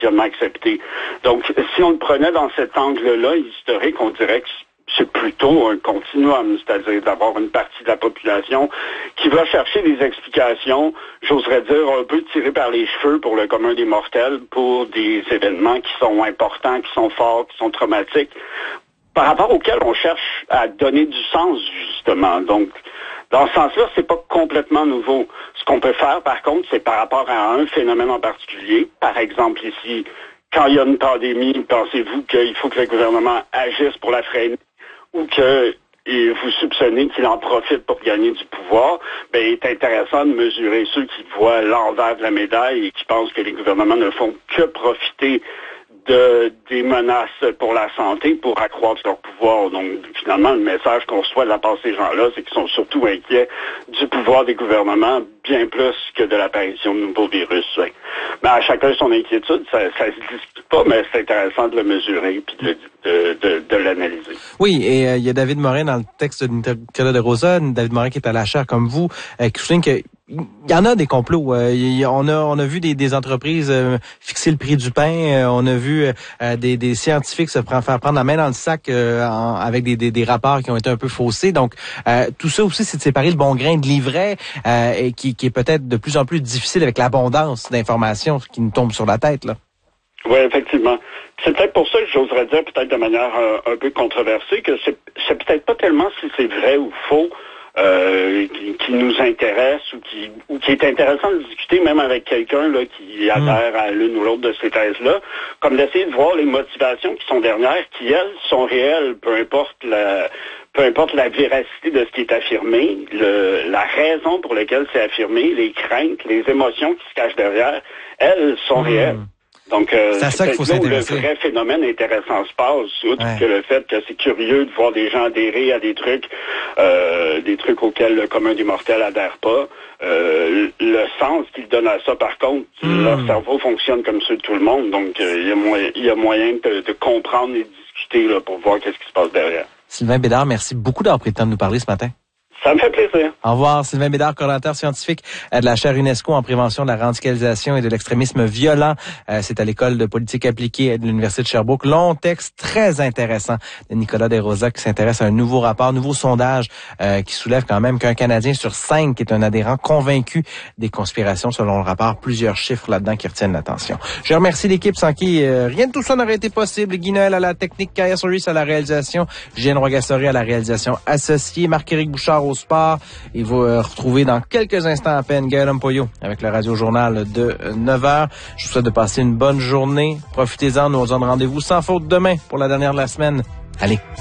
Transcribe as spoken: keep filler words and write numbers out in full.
jamais accepté. Donc, si on le prenait dans cet angle-là historique, on dirait que c'est plutôt un continuum, c'est-à-dire d'avoir une partie de la population qui va chercher des explications, j'oserais dire, un peu tirées par les cheveux pour le commun des mortels, pour des événements qui sont importants, qui sont forts, qui sont traumatiques, par rapport auxquels on cherche à donner du sens, justement. Donc, dans ce sens-là, c'est pas complètement nouveau. Ce qu'on peut faire, par contre, c'est par rapport à un phénomène en particulier. Par exemple, ici, quand il y a une pandémie, pensez-vous qu'il faut que le gouvernement agisse pour la freiner ou que et vous soupçonnez qu'il en profite pour gagner du pouvoir, ben, il est intéressant de mesurer ceux qui voient l'envers de la médaille et qui pensent que les gouvernements ne font que profiter de des menaces pour la santé pour accroître leur pouvoir. Donc, finalement, le message qu'on reçoit de la part de ces gens-là, c'est qu'ils sont surtout inquiets du pouvoir des gouvernements, bien plus que de l'apparition de nouveaux virus. Ouais. Mais à chacun son inquiétude, ça, ça se discute pas, mais c'est intéressant de le mesurer puis de, de, de, de l'analyser. Oui, et euh, il y a David Morin dans le texte de Nicolas Desrosiers, David Morin qui est à la chaire comme vous, euh, qui souligne que il y en a des complots. Euh, y, on a on a vu des, des entreprises euh, fixer le prix du pain. Euh, on a vu euh, des, des scientifiques se prendre, faire prendre la main dans le sac euh, en, avec des, des, des rapports qui ont été un peu faussés. Donc euh, tout ça aussi, c'est de séparer le bon grain de l'ivraie euh, et qui, qui est peut-être de plus en plus difficile avec l'abondance d'informations qui nous tombe sur la tête là. Oui, effectivement. C'est peut-être pour ça que j'oserais dire, peut-être de manière euh, un peu controversée, que c'est, c'est peut-être pas tellement si c'est vrai ou faux. Euh, qui, qui nous intéresse ou qui ou qui est intéressant de discuter même avec quelqu'un là qui adhère à l'une ou l'autre de ces thèses-là, comme d'essayer de voir les motivations qui sont derrière, qui elles sont réelles, peu importe la peu importe la véracité de ce qui est affirmé, le, la raison pour laquelle c'est affirmé, les craintes, les émotions qui se cachent derrière, elles sont mmh. réelles. Donc, euh, c'est à ça qu'il faut s'intéresser. Le vrai phénomène intéressant se passe, outre ouais. que le fait que c'est curieux de voir des gens adhérer à des trucs, euh, des trucs auxquels le commun des mortels adhère pas. Euh, le sens qu'ils donnent à ça, par contre, mmh. leur cerveau fonctionne comme ceux de tout le monde, donc euh, il y a moyen, il y a moyen de, de comprendre et de discuter là, pour voir qu'est-ce qui se passe derrière. Sylvain Bédard, merci beaucoup d'avoir pris le temps de nous parler ce matin. Ça me fait plaisir. Au revoir. Sylvain Bédard, coordonnateur scientifique de la chaire UNESCO en prévention de la radicalisation et de l'extrémisme violent. C'est à l'école de politique appliquée de l'Université de Sherbrooke. Long texte très intéressant de Nicolas Desrosiers qui s'intéresse à un nouveau rapport, un nouveau sondage euh, qui soulève quand même qu'un Canadien sur cinq est un adhérent convaincu des conspirations selon le rapport. Plusieurs chiffres là-dedans qui retiennent l'attention. Je remercie l'équipe sans qui euh, rien de tout ça n'aurait été possible. Guy Noël à la technique, Kaya Soris à la réalisation, Jeanne Roy-Gassori à la réalisation associée, Marc-Éric Bouchard au sport. Et vous euh, retrouvez dans quelques instants à peine Gaël Poyo avec le Radio Journal de neuf heures. Je vous souhaite de passer une bonne journée. Profitez-en. Nous on se donne rendez-vous sans faute demain pour la dernière de la semaine. Allez.